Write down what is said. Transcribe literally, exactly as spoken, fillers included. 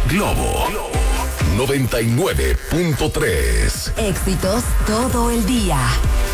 Globo noventa y nueve punto tres. Éxitos todo el día.